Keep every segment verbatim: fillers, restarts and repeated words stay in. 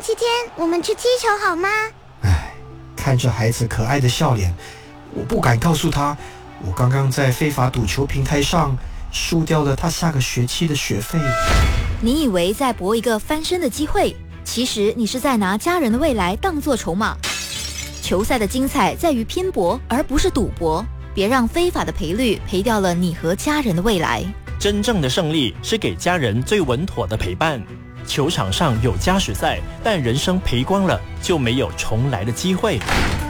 星期天我们去踢球好吗？ 唉，看着孩子可爱的笑脸，我不敢告诉他，我刚刚在非法赌球平台上输掉了他下个学期的学费。 你以为在搏一个翻身的机会，其实你是在拿家人的未来当作筹码。球赛的精彩在于拼搏，而不是赌博。别让非法的赔率赔掉了你和家人的未来。 真正的胜利是给家人最稳妥的陪伴。球场上有加时赛，但人生赔光了就没有重来的机会。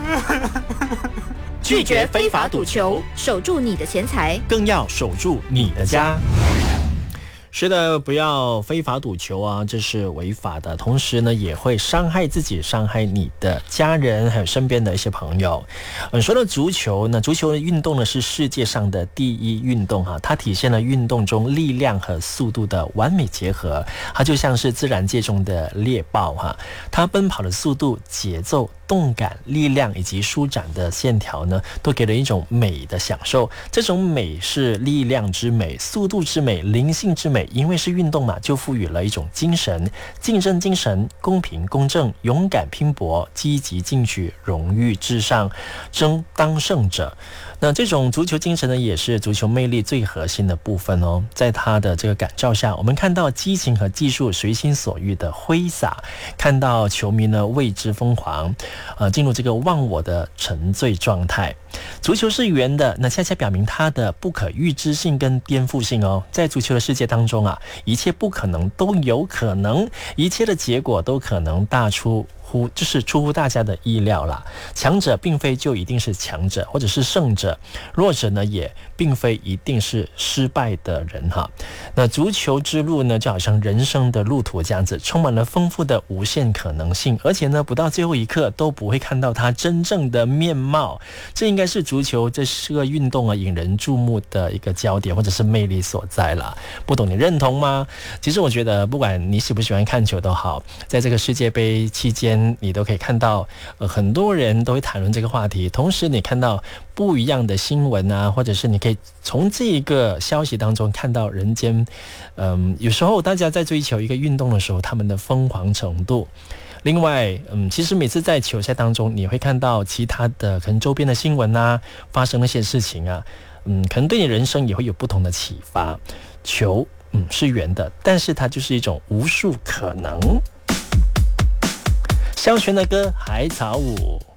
拒绝非法赌球，守住你的钱财， 更要守住你的家。是的，不要非法赌球啊，这是违法的，同时呢也会伤害自己，伤害你的家人还有身边的一些朋友。嗯，说到足球呢，足球的运动呢是世界上的第一运动哈、啊，它体现了运动中力量和速度的完美结合，它就像是自然界中的猎豹哈、啊，它奔跑的速度、节奏、动感、力量以及舒展的线条呢，都给人一种美的享受。这种美是力量之美、速度之美、灵性之美，因为是运动嘛，就赋予了一种精神，竞争精神、公平公正、勇敢拼搏、积极进取、荣誉至上、争当胜者。那这种足球精神呢，也是足球魅力最核心的部分哦。在它的这个感召下，我们看到激情和技术随心所欲的挥洒，看到球迷呢为之疯狂，呃，进入这个忘我的沉醉状态。足球是圆的，那恰恰表明它的不可预知性跟颠覆性哦。在足球的世界当中啊，一切不可能都有可能，一切的结果都可能大出乎就是出乎大家的意料啦。强者并非就一定是强者或者是胜者，弱者呢也并非一定是失败的人哈。那足球之路呢，就好像人生的路途这样子，充满了丰富的无限可能性，而且呢，不到最后一刻都不会看到它真正的面貌。这应该是足球这是个运动啊引人注目的一个焦点或者是魅力所在啦。不懂你认同吗？其实我觉得不管你喜不喜欢看球都好，在这个世界杯期间你都可以看到、呃、很多人都会谈论这个话题，同时你看到不一样的新闻啊，或者是你可以从这一个消息当中看到人间嗯，有时候大家在追求一个运动的时候他们的疯狂程度。另外嗯，其实每次在球赛当中你会看到其他的可能周边的新闻啊，发生那些事情啊，嗯，可能对你人生也会有不同的启发。球嗯是圆的，但是它就是一种无数可能。萧全的歌《海草舞》。